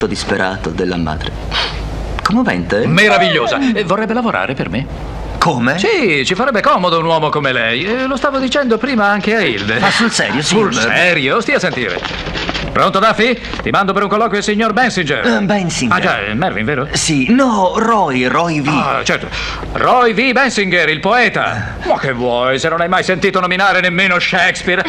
disperato della madre. Commovente? Meravigliosa. Vorrebbe lavorare per me? Come? Sì, ci farebbe comodo un uomo come lei. Lo stavo dicendo prima anche a Hilde. Ma sul serio, sì? Sul serio? Stia a sentire. Pronto, Duffy? Ti mando per un colloquio il signor Bensinger. Bensinger. Ah già, è Mervyn, vero? Sì, no, Roy V. Ah, certo. Roy V. Bensinger, il poeta. Ma che vuoi, se non hai mai sentito nominare nemmeno Shakespeare?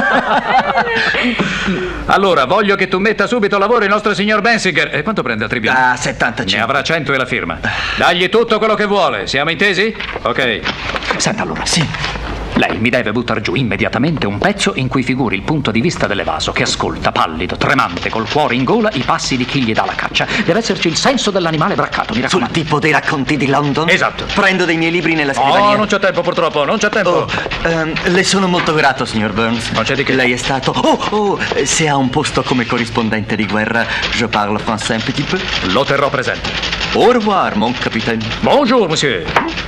Allora, voglio che tu metta subito a lavoro il nostro signor Bensinger. E quanto prende al tribune? Ah, 75. Ne avrà 100 e la firma. Dagli tutto quello che vuole. Siamo intesi? Ok. Senta allora. Sì. Lei mi deve buttare giù immediatamente un pezzo in cui figuri il punto di vista dell'evaso che ascolta, pallido, tremante, col cuore in gola, i passi di chi gli dà la caccia. Deve esserci il senso dell'animale braccato, mi raccomando. Sul tipo dei racconti di London? Esatto. Prendo dei miei libri nella scrivania. Oh, non c'è tempo purtroppo, non c'è tempo. Le sono molto grato, signor Burns. Non c'è di che. Lei è stato... se ha un posto come corrispondente di guerra, je parle français un petit peu. Lo terrò presente. Au revoir, mon capitaine. Bonjour, monsieur.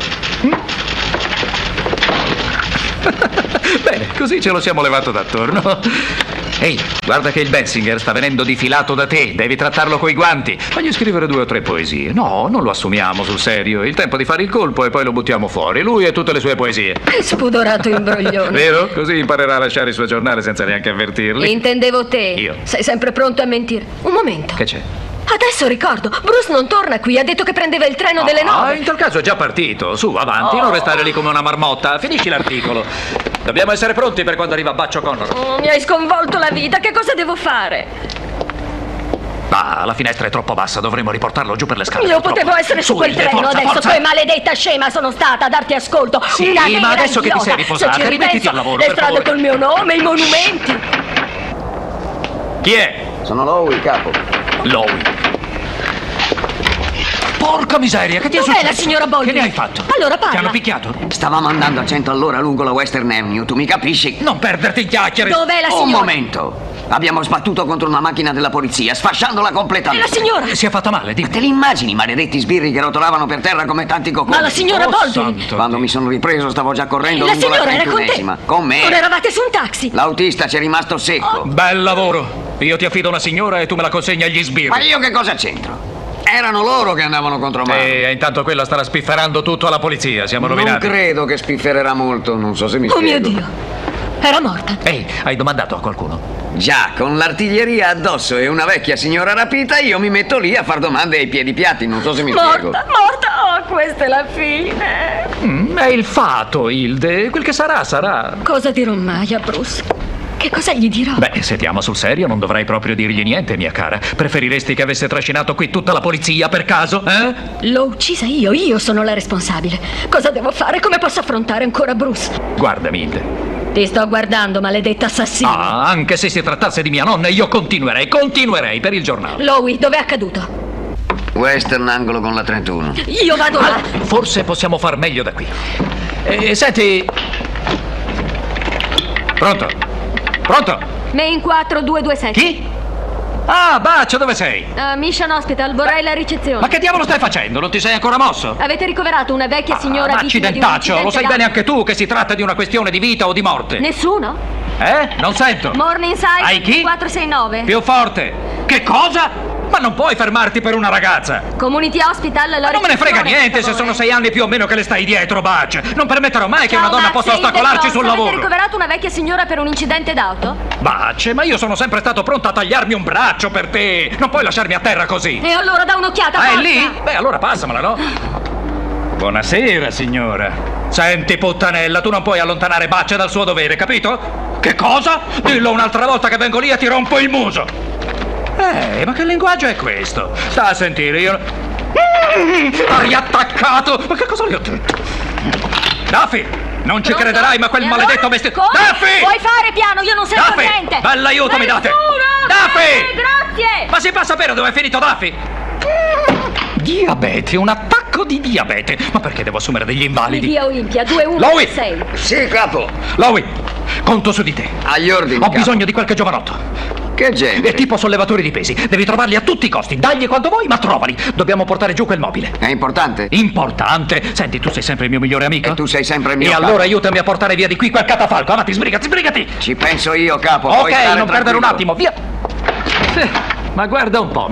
Bene, così ce lo siamo levato d'attorno. Ehi, guarda che il Bensinger sta venendo difilato da te. Devi trattarlo coi guanti. Fagli scrivere 2 o 3 poesie. No, non lo assumiamo sul serio. Il tempo di fare il colpo e poi lo buttiamo fuori. Lui e tutte le sue poesie. Che spudorato imbroglione. Vero? Così imparerà a lasciare il suo giornale senza neanche avvertirli. Intendevo te. Io? Sei sempre pronto a mentire. Un momento. Che c'è? Adesso ricordo, Bruce non torna qui, ha detto che prendeva il treno delle 9. Ah, in tal caso è già partito. Su, avanti, non restare lì come una marmotta. Finisci l'articolo. Dobbiamo essere pronti per quando arriva Baccio Connor. Mi hai sconvolto la vita, che cosa devo fare? Ah, la finestra è troppo bassa, dovremmo riportarlo giù per le scale. Io potevo essere su quel Hilde, treno, forza, adesso forza. che maledetta scema sono stata a darti ascolto. Sì, Una ma vera adesso che ti idiota. sei riposata, Se ci rimettiti ripenso, al lavoro, le per strade favore. col mio nome, i monumenti. Chi è? Sono Lowy, capo. Lowy. Porca miseria, che ti è Dov'è successo? la signora Baldwin? Che ne hai fatto? Allora parla. Ti hanno picchiato? Stavamo andando a 100 all'ora lungo la Western Avenue, tu mi capisci? Non perderti in chiacchiere. Dov'è la Un signora? momento. Abbiamo sbattuto contro una macchina della polizia, sfasciandola E completamente. la signora? Si è fatta male, dimmi. Te li immagini, maledetti sbirri che rotolavano per terra come tanti cocconi? Ma la signora Oh, Baldwin? santo Quando Dio. mi sono ripreso stavo già correndo La lungo la signora era con te? 31esima. Con me. Non eravate su un taxi? L'autista ci è rimasto secco. Bel lavoro. Io ti affido una signora e tu me la consegni agli sbirri. Ma io che cosa c'entro? Erano loro che andavano contro me. E intanto quella starà spifferando tutto alla polizia, siamo Non rovinati. credo che spiffererà molto, non so se mi Oh mio spiego. Dio, era morta. Ehi, hai domandato a qualcuno? Già, con l'artiglieria addosso e una vecchia signora rapita, io mi metto lì a far domande ai piedi piatti, non so se mi spiego. Morta, morta, oh, questa è la fine. È il fato, Hilde. Quel che sarà, sarà. Cosa dirò mai a Bruce? Che cosa gli dirò? Beh, se ti ama sul serio, non dovrai proprio dirgli niente, mia cara. Preferiresti che avesse trascinato qui tutta la polizia per caso, eh? L'ho uccisa io sono la responsabile. Cosa devo fare? Come posso affrontare ancora Bruce? Guardami, Hilde. Ti sto guardando, maledetta assassina. Ah, anche se si trattasse di mia nonna, io continuerei per il giornale. Lowy, dov'è accaduto? Western angolo con la 31. Io vado là. Forse possiamo far meglio da qui. Senti. Pronto? Pronto? Main 4227. Chi? Ah, Baccio, dove sei? Mission Hospital, vorrei la ricezione. Ma che diavolo stai facendo? Non ti sei ancora mosso? Avete ricoverato una vecchia signora Ma vittima di un accidentaccio, lo sai incidente bene anche tu che si tratta di una questione di vita o di morte. Nessuno? Non sento. Morningside Hai chi? 469. Più forte. Che cosa? Ma non puoi fermarti per una ragazza. Community Hospital, la Non me ne frega ricezione, niente per se favore. sono 6 anni più o meno che le stai dietro, Butch. Non permetterò mai che Ciao, una donna Butch, possa sei ostacolarci The sul Cross. lavoro. Avete ricoverato una vecchia signora per un incidente d'auto? Butch, ma io sono sempre stato pronto a tagliarmi un braccio per te. Non puoi lasciarmi a terra così. E allora da un'occhiata, Ah, è forza! lì? Beh, allora passamela, no? Buonasera, signora. Senti, puttanella, tu non puoi allontanare Butch dal suo dovere, capito? Che cosa? Dillo un'altra volta che vengo lì e ti rompo il muso. Ma che linguaggio è questo? Sta a sentire, io... Hai attaccato! Ma che cosa gli ho detto? Duffy, non ci Pronto? crederai, ma quel E maledetto allora? vestito... Come? Duffy! Puoi fare piano, io non sento Duffy! niente! Bell'aiuto mi date! Nessuno! Duffy! Grazie! Ma si può sapere dove è finito Duffy? Diabete, un attacco di diabete. Ma perché devo assumere degli invalidi? Via Olimpia, Lowy! 2166. Sì, capo. Lowy, conto su di te. Agli ordini, Ho capo. bisogno di qualche giovanotto. Che genere? È tipo sollevatori di pesi. Devi trovarli a tutti i costi. Dagli quanto vuoi, ma trovali. Dobbiamo portare giù quel mobile. È importante? Importante. Senti, tu sei sempre il mio migliore amico. E tu sei sempre il mio E capo. allora aiutami a portare via di qui quel catafalco. Avanti, sbrigati, sbrigati. Ci penso io, capo. Ok, puoi stare non perdere un tranquillo. attimo, via. Ma guarda un po'.